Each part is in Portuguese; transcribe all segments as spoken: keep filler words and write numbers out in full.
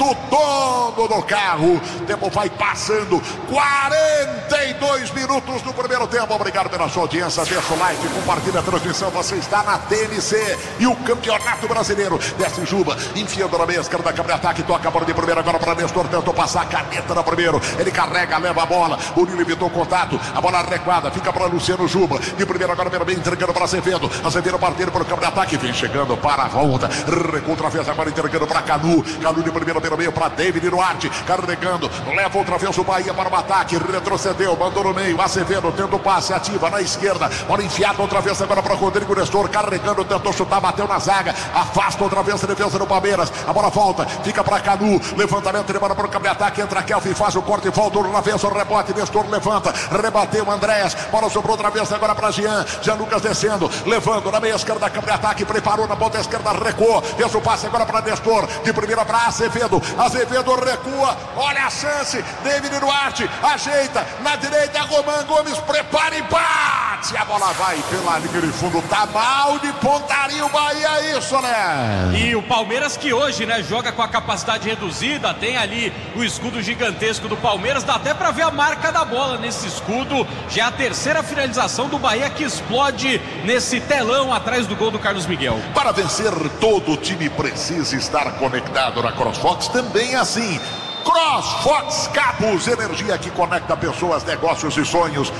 do dono do carro. O tempo vai passando, quarenta e dois minutos do primeiro tempo. Obrigado pela sua audiência, deixa o like, compartilha a transmissão. Você está na T N C e o Campeonato Brasileiro. Desce Juba, enfiando na meia esquerda, câmera ataque, toca a bola de primeira agora para Nestor, tentou passar a caneta na primeiro, ele carrega, leva a bola, o Nilo evitou o contato, a bola recuada, fica para Luciano Juba, de primeira agora bem entregando para Azevedo, Azevedo partindo pelo câmera ataque, vem chegando para a volta, recua outra vez agora entregando para Canu, Canu de primeira pelo meio para David Duarte, carregando, leva outra vez o Bahia para o ataque, retrocedeu, mandou no meio, Azevedo tendo passe, ativa na esquerda, bola enfiada outra vez agora para Rodrigo Nestor, carregando, tentou chutar, bateu na zaga, afasta outra vez a defesa do Palmeiras, a bola volta, fica para Canu, levantamento de bola para o campo de ataque, entra Kelvin, faz o corte, volta na vez, o rebote, Nestor levanta, rebateu Andréas, bola sobrou outra vez agora para Jean, Jean Lucas descendo, levando na meia esquerda, campo de ataque, preparou na ponta esquerda, recuou, fez o passe agora para Nestor, de primeira para Azevedo, Azevedo recua, olha a chance, David Duarte, ajeita, na direita, Roman Gomes, prepara e bate, a bola vai pela linha de fundo, tá mal de pontaria o Bahia, isso, né? E o Palmeiras que hoje, né, joga com a capacidade reduzida, tem ali o escudo gigantesco do Palmeiras, dá até pra ver a marca da bola nesse escudo, já é a terceira finalização do Bahia que explode nesse telão atrás do gol do Carlos Miguel. Para vencer, todo time precisa estar conectado na CrossFox, também assim. CrossFox Capos, energia que conecta pessoas, negócios e sonhos.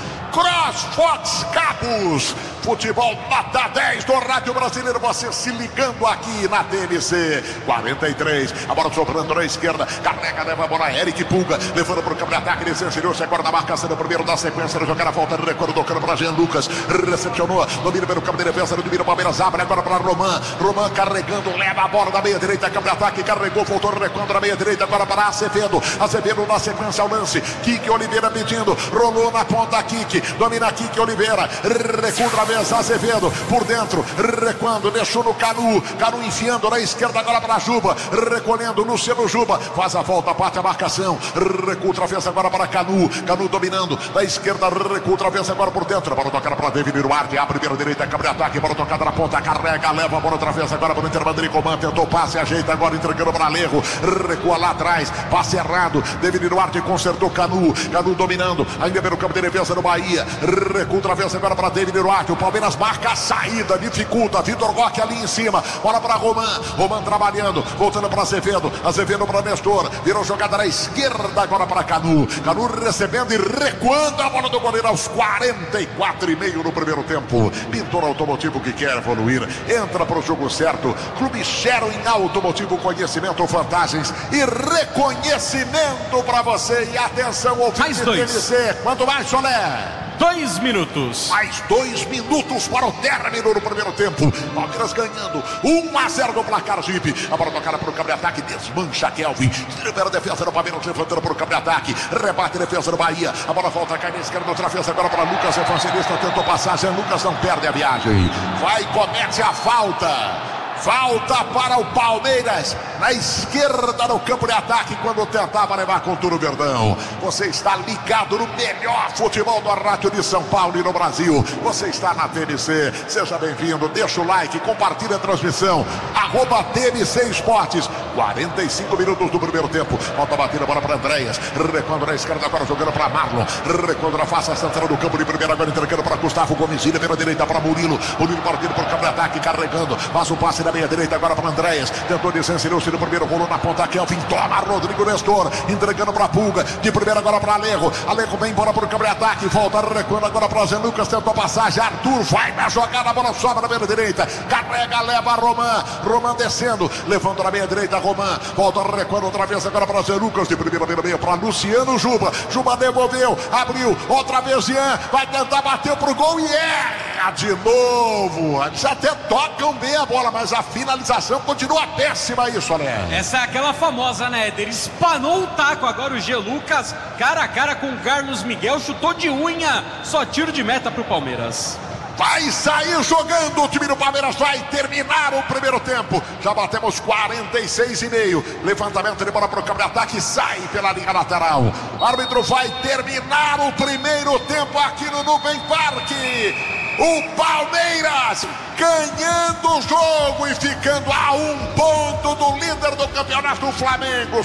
CrossFox Capos, futebol nota dez do Rádio Brasileiro, você se ligando aqui na T N C. quarenta e três, a bola sobrando na esquerda, carrega, leva a bola, Eric Pulga, levando para o campo de ataque, licenciou-se agora na marcação do primeiro da sequência, de jogar a volta, recordou o cano para Jean Lucas, recepcionou, domina pelo campo de defesa, domina o Palmeiras, abre agora para Roman, Roman carregando, leva a bola da meia direita, campo de ataque, carregou, voltou, recuando na meia direita, agora para Azevedo, Azevedo na sequência ao lance, Kike Oliveira pedindo, rolou na ponta, Kike, domina Kike Oliveira, recua outra vez, Azevedo, por dentro, recuando, deixou no Canu, Canu enfiando na esquerda agora para Juba, recolhendo, Luciano Juba, faz a volta, bate a marcação, recua outra vez agora para Canu, Canu dominando, na esquerda, recua outra vez agora por dentro, bola tocada para David Duarte, a primeira direita, câmera de ataque, bola tocada na ponta, carrega, leva a bola outra vez agora para o Inter Madrid-Coman, tentou passe, ajeita agora, entregando para Alejo, recua lá atrás, passe errado, David Duarte consertou Canu, Canu dominando, ainda pelo campo de defesa do Bahia, recua outra vez agora para David Duarte, o Palmeiras marca a saída, dificulta, Vitor Roque ali em cima, bola para Roman, Roman trabalhando, voltando para Azevedo, Azevedo para Nestor, virou jogada na esquerda agora para Canu, Canu recebendo e recuando a bola do goleiro aos quarenta e quatro e meio no primeiro tempo. Pintor Automotivo que quer evoluir, entra para o jogo certo, Clube Sherwin Automotivo, conhecimento, vantagens e reconhecimento para você. E atenção, ouvinte T N C, quanto mais, Solé? Dois minutos. Mais dois minutos para o término do primeiro tempo. Palmeiras ganhando um a zero no placar, Jeep. A bola tocada para o campo de ataque, desmancha Kelvin. Libera a defesa do Palmeiras, levantando para o campo de ataque. Rebate a defesa do Bahia. A bola volta, cai na esquerda, outra vez agora para Lucas, evangelista, tentou passagem. Lucas não perde a viagem. Vai, comete a falta. Falta para o Palmeiras na esquerda no campo de ataque quando tentava levar com tudo o Verdão. Você está ligado no melhor futebol do rádio de São Paulo e no Brasil. Você está na T N C. Seja bem-vindo. Deixa o like, compartilha a transmissão. Arroba T N C Esportes. quarenta e cinco minutos do primeiro tempo. Volta a batida, bola para Andréas. Recuando na esquerda, agora jogando para Marlon. Recuando na face central do campo de primeira, agora entregando para Gustavo Gomes. Pela direita para Murilo. Murilo partindo para o campo de ataque, carregando. Faz o passe na meia direita agora para Andréas, tentou descencer-se no primeiro, rolou na ponta, Kelvin, toma Rodrigo Nestor, entregando para Pulga, de primeira agora para Alejo, Alejo vem embora para o campo de ataque, volta recuando agora para Jean Lucas, tentou passagem, Arthur vai na jogada, a bola sobra na meia direita, carrega, leva Roman, Roman descendo, levando na meia direita, Roman, volta recuando outra vez agora para Jean Lucas, de primeira meia meia para Luciano Juba, Juba devolveu, abriu, outra vez Jean, vai tentar bater pro gol e erra de novo, eles até tocam bem a bola, mas a finalização continua péssima, isso, né? Essa é aquela famosa, né, Éder? Espanou o taco agora o G. Lucas, cara a cara com o Carlos Miguel, chutou de unha, só tiro de meta pro Palmeiras. Vai sair jogando, o time do Palmeiras vai terminar o primeiro tempo. Já batemos quarenta e seis e meio. Levantamento de bola para o campo de ataque, sai pela linha lateral. O árbitro vai terminar o primeiro tempo aqui no Nuvem Parque. O Palmeiras ganhando o jogo e ficando a um ponto do líder do campeonato, Flamengo.